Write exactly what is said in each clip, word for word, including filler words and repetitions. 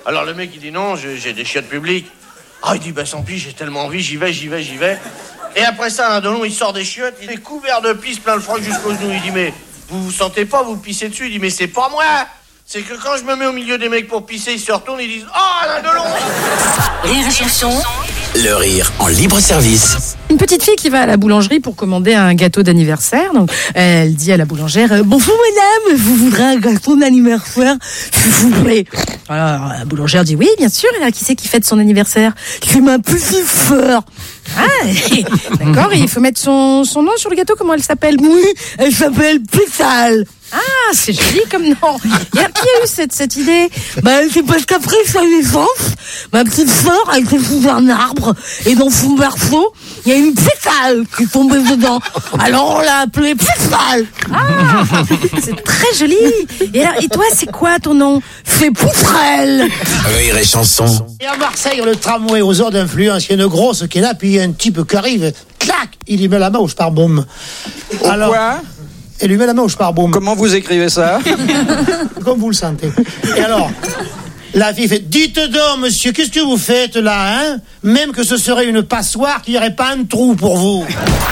Alors le mec, il dit non, j'ai, j'ai des chiottes publiques. Ah, il dit, bah tant pis, j'ai tellement envie, j'y vais, j'y vais, j'y vais. Et après ça, Alain Delon, il sort des chiottes, il est couvert de pisse, plein le froc jusqu'aux genoux. Il dit, mais vous vous sentez pas, vous pissez dessus? Il dit, mais c'est pas moi. C'est que quand je me mets au milieu des mecs pour pisser, ils se retournent, ils disent, oh, Alain Delon. Rire et chanson. Le rire en libre service. Une petite fille qui va à la boulangerie pour commander un gâteau d'anniversaire. Donc, elle dit à la boulangère, euh, bonjour madame, vous voudrez un gâteau d'anniversaire, s'il vous plaît. Alors, la boulangère dit oui, bien sûr. Et là, qui c'est qui fête son anniversaire? C'est ma petite sœur. Ah, et, d'accord, et il faut mettre son, son nom sur le gâteau. Comment elle s'appelle? Oui, elle s'appelle Pétale. Ah, c'est joli comme nom. Qui a eu cette, cette idée? Bah, c'est parce qu'après sa naissance, ma petite sœur a été sous un arbre, et dans son berceau, il y a une pétale qui est tombée dedans. Alors on l'a appelée Pétale. Ah, c'est très joli. Et, alors, et toi, c'est quoi ton nom? C'est Poutrelle. Rire et chanson. Et à Marseille, le tramway aux heures d'influence, il y a une grosse qui est là, puis il y a un type qui arrive, clac, il lui met la main au sparbaume. Alors, quoi? Il lui met la main au sparbaume. Comment vous écrivez ça? Comme vous le sentez. Et alors, la fille fait, dites donc, monsieur, qu'est-ce que vous faites là, hein? Même que ce serait une passoire, qu'il n'y aurait pas un trou pour vous.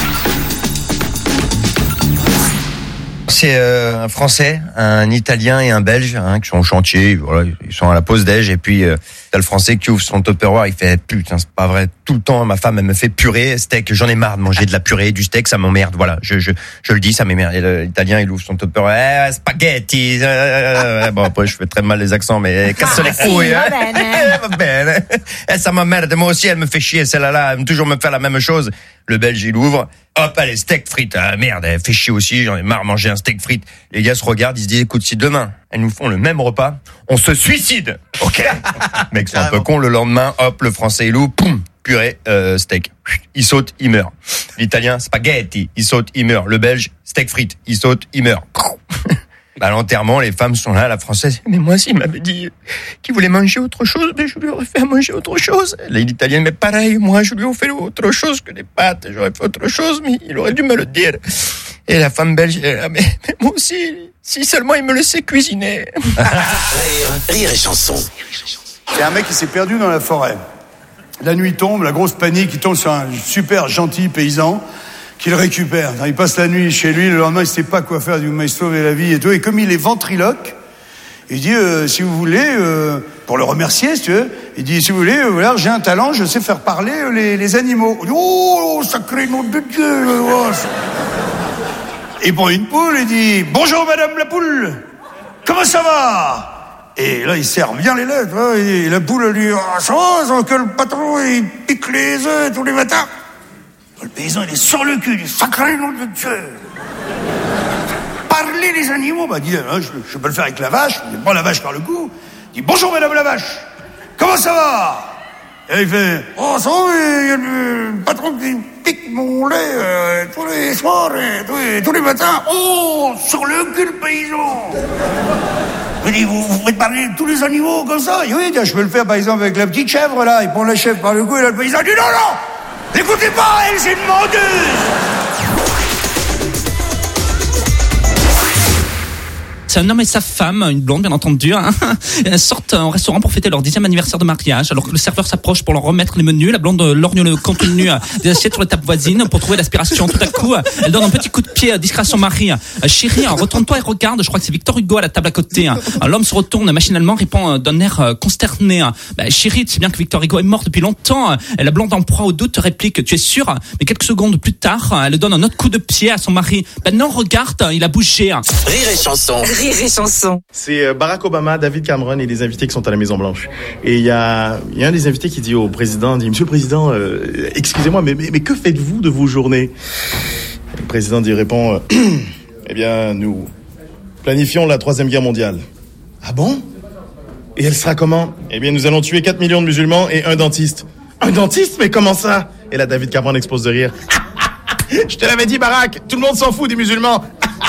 C'est euh, un Français, un Italien et un Belge hein, qui sont au chantier. Voilà, ils sont à la pause déj et puis euh, t'as le Français qui ouvre son Tupperware. Il fait putain, c'est pas vrai. Tout le temps, ma femme elle me fait purée, steak. J'en ai marre de manger de la purée, du steak, ça m'emmerde. Voilà, je je je le dis, ça m'emmerde. Et l'Italien il ouvre son Tupperware, eh, spaghetti. Euh, bon après je fais très mal les accents, mais casse les couilles. Hein. Va bene. Eh, ça m'emmerde. Moi aussi elle me fait chier celle-là. Là, elle me toujours me faire la même chose. Le Belge il ouvre. Hop, allez, steak frites. Ah, merde, elle fait chier aussi, j'en ai marre de manger un steak frites. Les gars se regardent, ils se disent, écoute, si demain, elles nous font le même repas, on se suicide. Ok. Mec, c'est un peu con, le lendemain, hop, le Français, il ouvre, poum, purée, euh, steak. Il saute, il meurt. L'Italien, spaghetti. Il saute, il meurt. Le Belge, steak frites. Il saute, il meurt. À l'enterrement, les femmes sont là, la Française. Mais moi, s'il m'avait dit qu'il voulait manger autre chose, mais je lui aurais fait à manger autre chose. L'Italienne, mais pareil, moi, je lui ai fait autre chose que des pâtes. J'aurais fait autre chose, mais il aurait dû me le dire. Et la femme belge, elle est là, mais, mais moi aussi, si seulement il me laissait cuisiner. Rire, rire et chanson. C'est un mec qui s'est perdu dans la forêt. La nuit tombe, la grosse panique, il tombe sur un super gentil paysan qui le récupère. Il passe la nuit chez lui, le lendemain, il ne sait pas quoi faire, il dit, vous m'avez sauvé la vie et tout. Et comme il est ventriloque, il dit, euh, si vous voulez, euh, pour le remercier, si tu veux, il dit, si vous voulez, euh, voilà, j'ai un talent, je sais faire parler euh, les, les animaux. Il dit, oh, sacré nom de Dieu. Oh. Il prend une poule, il dit, bonjour madame la poule, comment ça va? Et là, il serre bien les lettres, hein, et la poule, elle dit, ah, ça va, ça va que le patron, il pique les œufs tous les matins. Le paysan, il est sur le cul, il dit, sacré nom de Dieu. Parler les animaux, bah, dit, hein, je, je peux le faire avec la vache, il prend la vache par le cou, il dit, bonjour madame la vache, comment ça va? Et il fait, oh, ça va, il y a le patron qui pique mon lait euh, tous les soirs, et tous, les, tous les matins, oh, sur le cul le paysan. Il dit, vous, vous faites parler tous les animaux comme ça? Il dit, oui, je peux le faire par exemple avec la petite chèvre, là, il prend la chèvre par le cou, et là, le paysan dit, non, non! N'écoutez pas, elle, c'est une menteuse! C'est un homme et sa femme, une blonde bien entendu, hein, sortent au restaurant pour fêter leur dixième anniversaire de mariage. Alors que le serveur s'approche pour leur remettre les menus, la blonde lorgne le contenu des assiettes sur la table voisine pour trouver l'aspiration. Tout à coup, elle donne un petit coup de pied discret à son mari. Chérie, retourne-toi et regarde, je crois que c'est Victor Hugo à la table à côté. L'homme se retourne machinalement, répond d'un air consterné. Bah, chérie, tu sais bien que Victor Hugo est mort depuis longtemps. Et la blonde en proie au doute réplique, tu es sûre? Mais quelques secondes plus tard, elle donne un autre coup de pied à son mari. Ben non, regarde, il a bougé. Rire et chanson. Rire et chanson. C'est Barack Obama, David Cameron et les invités qui sont à la Maison Blanche. Et il y a, y a un des invités qui dit au président, dit, Monsieur le Président, euh, excusez-moi, mais, mais, mais que faites-vous de vos journées? Le président dit, répond, euh, eh bien, nous planifions la troisième guerre mondiale. Ah bon? Et elle sera comment? Eh bien, nous allons tuer quatre millions de musulmans et un dentiste. Un dentiste? Mais comment ça? Et là, David Cameron explose de rire. Je te l'avais dit, Barack, tout le monde s'en fout des musulmans.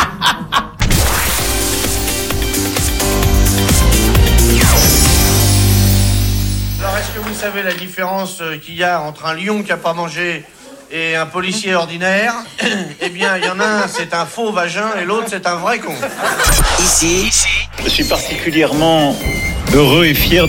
Alors, est-ce que vous savez la différence qu'il y a entre un lion qui n'a pas mangé et un policier ordinaire? Eh bien, il y en a un, c'est un faux vagin, et l'autre, c'est un vrai con. Ici, je suis particulièrement heureux et fier